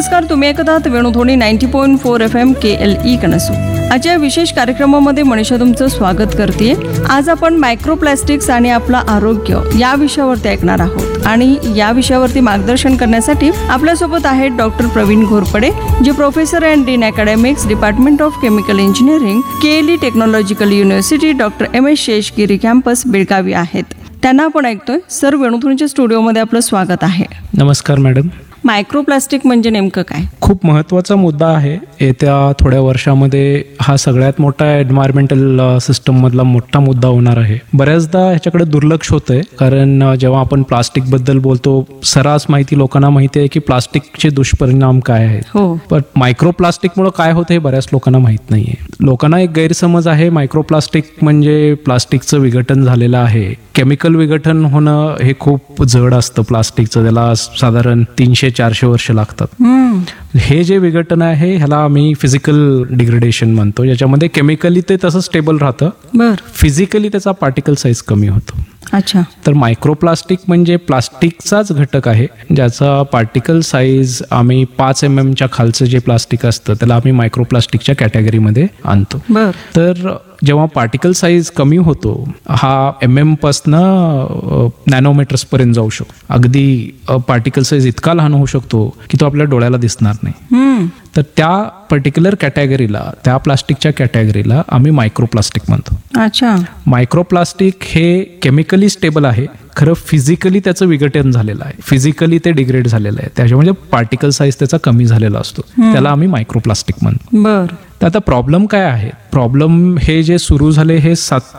नमस्कार, तुम्ही ऐकत आहात वेणुध्वनी 90.4 FM KLE कणसू. आजच्या विशेष कार्यक्रमामध्ये मनीषा तुमचं स्वागत करते. आज आपण मायक्रोप्लास्टिक्स आणि आपलं आरोग्य या विषयावरती ऐकणार आहोत आणि या विषयावरती मार्गदर्शन करण्यासाठी आपल्यासोबत आहेत डॉक्टर प्रवीण घोरपडे, जे professor and dean academics, department of chemical engineering, KLE technological university, doctor MS Seshagiri campus, Belagavi आहेत. त्यांना आपण ऐकतोय. सर, वेणुध्वनीच्या स्टुडिओमध्ये आपलं स्वागत आहे. नमस्कार मॅडम. मायक्रोप्लास्टिक म्हणजे नेमकं काय? खूप महत्त्वाचा मुद्दा आहे. येत्या थोड्या वर्षामध्ये हा सगळ्यात मोठा एन्व्हायरमेंटल सिस्टममधला मोठा मुद्दा होणार आहे. बऱ्याचदा ह्याच्याकडे दुर्लक्ष होतंय, कारण जेव्हा आपण प्लास्टिकबद्दल बोलतो, सर्रास माहिती लोकांना माहिती आहे की प्लास्टिकचे दुष्परिणाम काय आहेत. हो, पण मायक्रोप्लास्टिकमुळे काय होतं हे बऱ्याच लोकांना माहीत नाहीये. लोकांना एक गैरसमज आहे, मायक्रोप्लास्टिक म्हणजे प्लास्टिकचं विघटन झालेलं आहे. केमिकल विघटन होणं हे खूप जड असतं प्लास्टिकचं, त्याला साधारण 300-400 वर्ष लागतात. हे जे विघटन आहे ह्याला आम्ही फिजिकल डिग्रेडेशन म्हणतो, ज्याच्यामध्ये केमिकली ते तसं स्टेबल राहतं, फिजिकली त्याचा पार्टिकल साईज कमी होतो. अच्छा. तर मायक्रोप्लास्टिक म्हणजे प्लास्टिकचाच घटक आहे ज्याचा पार्टिकल साईज आम्ही 5 mm खालचं जे प्लास्टिक असतं त्याला आम्ही मायक्रोप्लास्टिकच्या कॅटेगरीमध्ये आणतो. तर जेव्हा पार्टिकल साईज कमी होतो, हा MM पासनं नॅनोमीटर्स पर्यंत जाऊ शकतो. अगदी पार्टिकल साईज इतका लहान होऊ शकतो की तो आपल्या डोळ्याला दिसणार नाही. तर त्या पर्टिक्युलर कॅटेगरीला, त्या प्लास्टिकच्या कॅटेगरीला आम्ही मायक्रोप्लास्टिक म्हणतो. अच्छा. मायक्रोप्लास्टिक हे केमिकली स्टेबल आहे, खरं फिजिकली त्याचं विघटन झालेलं आहे, फिजिकली ते डिग्रेड झालेलं आहे, त्याच्यामध्ये पार्टिकल साईज त्याचा कमी झालेला असतो, त्याला आम्ही मायक्रोप्लास्टिक म्हणतो. तर आता प्रॉब्लेम काय आहे? प्रॉब्लेम हे जे सुरू झाले हे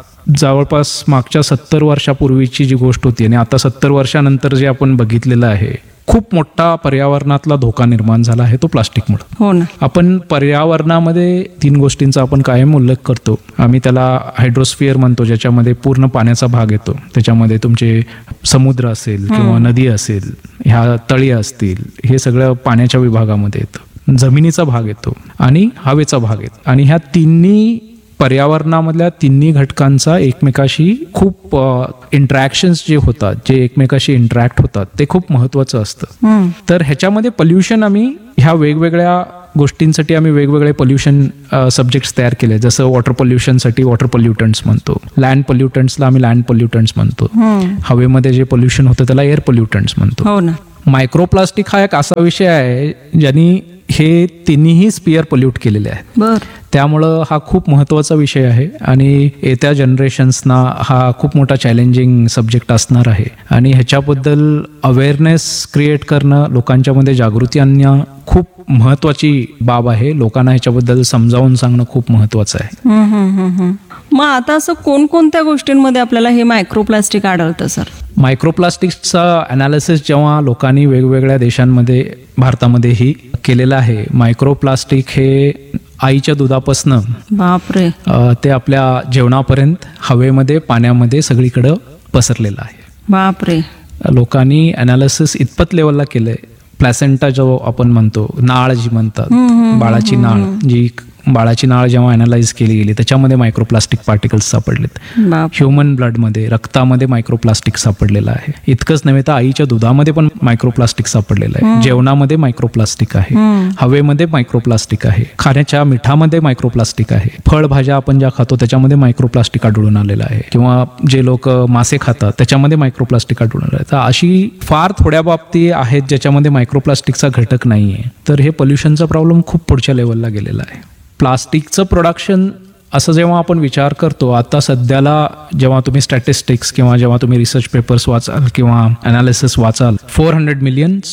जवळपास मागच्या 70 वर्षापूर्वीची जी गोष्ट होती आणि आता 70 वर्षानंतर जे आपण बघितलेलं आहे, खूप मोठा पर्यावरणातला धोका निर्माण झाला आहे तो प्लास्टिकमुळे. हो ना. आपण पर्यावरणामध्ये 3 गोष्टींचा आपण कायम उल्लेख करतो. आम्ही त्याला हायड्रोस्फिअर म्हणतो, ज्याच्यामध्ये पूर्ण पाण्याचा भाग येतो. त्याच्यामध्ये तुमचे समुद्र असेल किंवा नदी असेल, ह्या तळी असतील, हे सगळं पाण्याच्या विभागामध्ये येतं. जमिनीचा भाग येतो आणि हवेचा भाग येतो. आणि ह्या तिन्ही पर्यावरणामधल्या तिन्ही घटकांचा एकमेकाशी खूप इंटरॅक्शन्स जे होतात, जे एकमेकाशी इंटरॅक्ट होतात, ते खूप महत्त्वाचं असतं. तर ह्याच्यामध्ये पोल्युशन, आम्ही ह्या वेगवेगळ्या गोष्टींसाठी आम्ही वेगवेगळे पोल्युशन सब्जेक्ट्स तयार केले. जसं वॉटर पोल्युशनसाठी वॉटर पोल्युटंट्स म्हणतो, लँड पोल्युटंट्सला आम्ही लँड पोल्युटंट्स म्हणतो, हवेमध्ये जे पोल्युशन होतं त्याला एअर पोल्युटंट्स म्हणतो. हो ना. मायक्रोप्लास्टिक हा एक असा विषय आहे ज्यांनी हे तिन्ही स्पियर पोल्यूट केलेले आहेत. त्यामुळं हा खूप महत्त्वाचा विषय आहे आणि येत्या जनरेशन्सना हा खूप मोठा चॅलेंजिंग सब्जेक्ट असणार आहे. आणि ह्याच्याबद्दल अवेअरनेस क्रिएट करणं, लोकांच्या मध्ये जागृती आणणं खूप महत्त्वाची बाब आहे. लोकांना ह्याच्याबद्दल समजावून सांगणं खूप महत्त्वाचं आहे. मग आता असं कोणकोणत्या गोष्टींमध्ये आपल्याला हे मायक्रोप्लास्टिक आढळतं सर? मायक्रोप्लास्टिकचा अनालिसिस जेव्हा लोकांनी वेगवेगळ्या देशांमध्ये, भारतामध्येही केलेलं आहे. मायक्रोप्लास्टिक हे आईच्या दुधापासनं बापरे ते आपल्या जेवणापर्यंत हवेमध्ये, पाण्यामध्ये सगळीकडं पसरलेलं आहे. बापरे. लोकांनी अनालिसिस इतपत लेवलला केलंय. प्लॅसेंटा जो आपण म्हणतो, नाळ जी म्हणतात, बाळाची नाळ, जी बाळाची नाळ जेव्हा अनालाइज केली गेली त्याच्यामध्ये मायक्रोप्लास्टिक पार्टिकल्स सापडलेत. ह्युमन ब्लडमध्ये, रक्तामध्ये मायक्रोप्लास्टिक सापडलेलं आहे. इतकंच नव्हे तर आईच्या दुधामध्ये पण मायक्रोप्लास्टिक सापडलेलं आहे, जेवणामध्ये मायक्रोप्लास्टिक आहे, हवेमध्ये मायक्रोप्लास्टिक आहे, खाण्याच्या मिठामध्ये मायक्रोप्लास्टिक आहे, फळभाज्या आपण ज्या खातो त्याच्यामध्ये मायक्रोप्लास्टिक आढळून आलेलं आहे, किंवा जे लोक मासे खातात त्याच्यामध्ये मायक्रोप्लास्टिक आढळून आलं आहे. तर अशी फार थोड्या बाबती आहेत ज्याच्यामध्ये मायक्रोप्लास्टिकचा घटक नाहीये. तर हे पोल्युशनचा प्रॉब्लेम खूप पुढच्या लेवलला गेलेला आहे. प्लास्टिकचं प्रोडक्शन असं जेव्हा आपण विचार करतो, आता सध्याला जेव्हा तुम्ही स्टॅटिस्टिक्स किंवा जेव्हा तुम्ही रिसर्च पेपर्स वाचाल किंवा अनालिसिस वाचाल, 400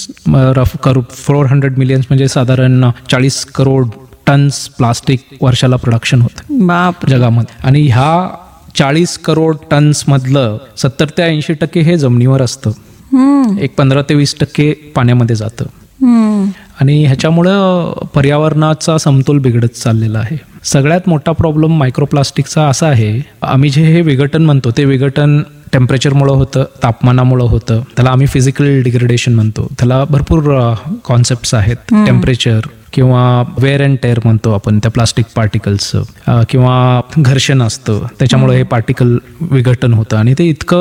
मिलियन्स म्हणजे साधारण 40 करोड टन्स प्लास्टिक वर्षाला प्रोडक्शन होतं जगामध्ये. आणि ह्या 40 करोड टन्स मधलं 70 ते 80% हे जमिनीवर असतं, एक 15 ते 20% पाण्यामध्ये जातं. आणि ह्याच्यामुळं पर्यावरणाचा समतोल बिघडत चाललेला आहे. सगळ्यात मोठा प्रॉब्लेम मायक्रोप्लास्टिकचा असा आहे, आम्ही जे हे विघटन म्हणतो ते विघटन टेम्परेचरमुळं होतं, तापमानामुळं होतं. त्याला आम्ही फिजिकल डिग्रेडेशन म्हणतो. त्याला भरपूर कॉन्सेप्ट्स आहेत. टेम्परेचर किंवा वेअर अँड टेअर म्हणतो आपण त्या प्लास्टिक पार्टिकल्सचं, किंवा घर्षण असतं, त्याच्यामुळे हे पार्टिकल विघटन होतं. आणि ते इतकं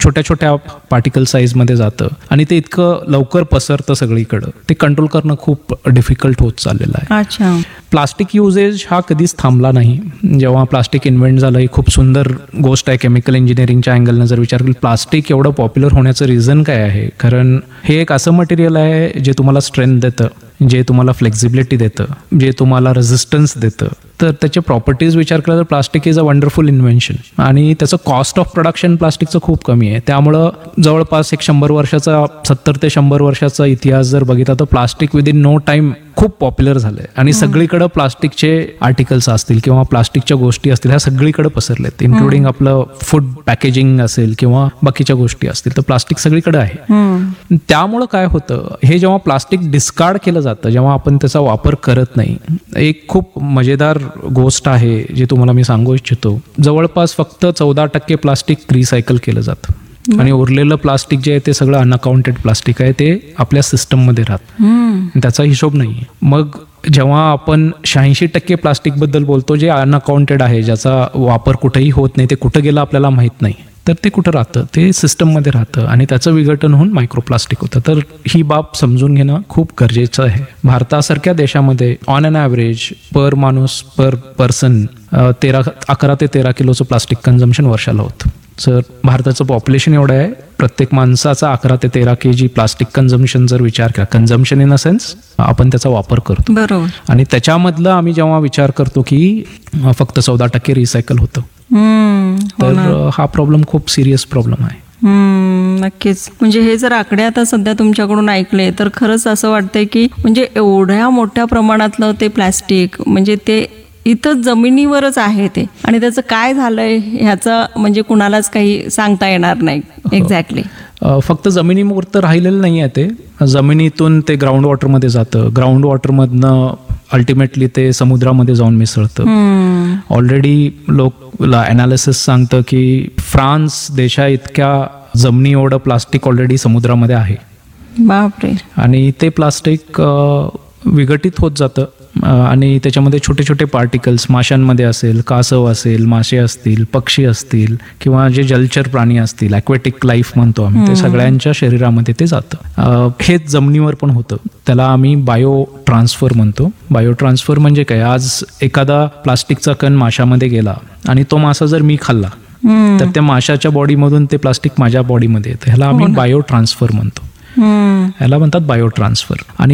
छोट्या छोट्या पार्टिकल साईजमध्ये जातं आणि ते इतकं लवकर पसरतं सगळीकडं, ते कंट्रोल करणं खूप डिफिकल्ट होत चाललेलं आहे. अच्छा. प्लास्टिक युजेज हा कधीच थांबला नाही. जेव्हा प्लास्टिक इन्व्हेंट झालं, ही खूप सुंदर गोष्ट आहे. केमिकल इंजिनिअरिंगच्या अँगलनं जर विचार केला, प्लास्टिक एवढं पॉप्युलर होण्याचं रिझन काय आहे? कारण हे एक असं मटेरियल आहे जे तुम्हाला स्ट्रेंथ देतं, जे तुम्हाला फ्लेक्झिबिलिटी देतं, जे तुम्हाला रेझिस्टन्स देतं. तर त्याचे प्रॉपर्टीज विचार केला तर plastic is a wonderful invention आणि त्याचं कॉस्ट ऑफ प्रोडक्शन प्लास्टिकचं खूप कमी आहे. त्यामुळं जवळपास एक 100 वर्षाचा 70 ते 100 वर्षाचा इतिहास जर बघितला तर प्लास्टिक विदिन नो टाईम खूप पॉप्युलर झालंय आणि सगळीकडे प्लास्टिकचे आर्टिकल्स असतील किंवा प्लास्टिकच्या गोष्टी असतील ह्या सगळीकडे पसरलेत, इन्क्लुडिंग आपलं फूड पॅकेजिंग असेल किंवा बाकीच्या गोष्टी असतील, तर प्लास्टिक सगळीकडे आहे. त्यामुळं काय होतं, हे जेव्हा प्लास्टिक डिस्कार्ड केलं जातं, जेव्हा आपण त्याचा वापर करत नाही, एक खूप मजेदार गोष्ट आहे जी तुम्हाला मी सांगू इच्छितो. जवळपास फक्त 14% प्लास्टिक रिसायकल केलं जातं आणि उरलेलं प्लास्टिक जे आहे ते सगळं अनअकाउंटेड प्लास्टिक आहे, ते आपल्या सिस्टममध्ये राहतं, त्याचा हिशोब नाही. मग जेव्हा आपण 86% प्लास्टिक बद्दल बोलतो जे अनअकाउंटेड आहे, ज्याचा वापर कुठेही होत नाही, ते कुठं गेलं आपल्याला माहित नाही, तर ते कुठं राहतं, ते सिस्टममध्ये राहतं आणि त्याचं विघटन होऊन मायक्रोप्लास्टिक होतं. तर ही बाब समजून घेणं खूप गरजेचं आहे. भारतासारख्या देशामध्ये ऑन अन ॲव्हरेज पर माणूस पर पर्सन 11 ते 13 किलोचं प्लास्टिक कन्झम्पशन वर्षाला होतं. सर भारताचं पॉप्युलेशन एवढं आहे, प्रत्येक माणसाचा 11 ते 13 kg प्लास्टिक कन्झम्पशन जर विचार केला, कन्झम्पशन इन अ सेन्स आपण त्याचा वापर करतो, बरोबर, आणि त्याच्यामधलं आम्ही जेव्हा विचार करतो की फक्त 14% रिसायकल होतं, तर हा प्रॉब्लेम खूप सिरियस प्रॉब्लेम आहे. नक्कीच. म्हणजे हे जर आकडे आता सध्या तुमच्याकडून ऐकले तर खरंच असं वाटतंय की म्हणजे एवढ्या मोठ्या प्रमाणातलं ते प्लास्टिक म्हणजे ते इथं जमिनीवरच आहे ते, आणि त्याचं काय झालंय ह्याचं म्हणजे कुणालाच काही सांगता येणार नाही एक्झॅक्टली. फक्त जमिनीवर तर राहिलेलं नाही आहे, ते जमिनीतून ते ग्राउंड वॉटरमध्ये जातं, ग्राउंड वॉटरमधनं अल्टिमेटली ते समुद्रामध्ये जाऊन मिसळतं. ऑलरेडी अनालिसिस सांगतं की फ्रान्स देशा इतक्या जमिनी एवढं प्लास्टिक ऑलरेडी समुद्रामध्ये आहे. बापरे. आणि ते प्लास्टिक विघटित होत जातं आणि त्याच्यामध्ये छोटे छोटे पार्टिकल्स माशांमध्ये असेल, कासव असेल, मासे असतील, पक्षी असतील किंवा जे जलचर प्राणी असतील, ॲक्वॅटिक लाईफ म्हणतो आम्ही, ते सगळ्यांच्या शरीरामध्ये ते जातं. हेच जमिनीवर पण होतं, त्याला आम्ही बायो ट्रान्सफर म्हणतो. बायो ट्रान्सफर म्हणजे काय, आज एखादा प्लास्टिकचा कण माशामध्ये गेला आणि तो मासा जर मी खाल्ला तर त्या माशाच्या बॉडीमधून ते प्लास्टिक माझ्या बॉडीमध्ये येतं, ह्याला आम्ही बायो ट्रान्सफर म्हणतो, ह्याला म्हणतात बायो ट्रान्सफर. आणि